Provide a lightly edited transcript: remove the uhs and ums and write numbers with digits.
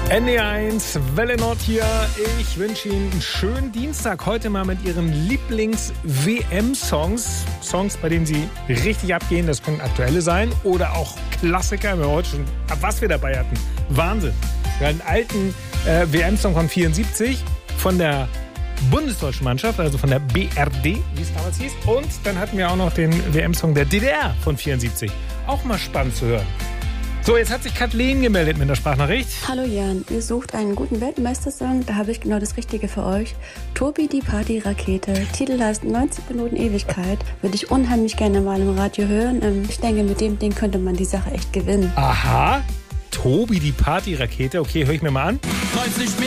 NDR1, Welle Nord hier. Ich wünsche Ihnen einen schönen Dienstag. Heute mal mit Ihren Lieblings-WM-Songs. Songs, bei denen Sie richtig abgehen. Das können aktuelle sein oder auch Klassiker. Wir haben heute schon, was wir dabei hatten. Wahnsinn. Wir hatten einen alten WM-Song von 74 von der bundesdeutschen Mannschaft, also von der BRD, wie es damals hieß. Und dann hatten wir auch noch den WM-Song der DDR von 74. Auch mal spannend zu hören. So, jetzt hat sich Kathleen gemeldet mit der Sprachnachricht. Hallo Jan, ihr sucht einen guten Weltmeistersong, da habe ich genau das Richtige für euch. Tobi, die Partyrakete, Titel heißt 90 Minuten Ewigkeit, würde ich unheimlich gerne mal im Radio hören. Ich denke, mit dem Ding könnte man die Sache echt gewinnen. Aha, Tobi, die Partyrakete, okay, höre ich mir mal an. 90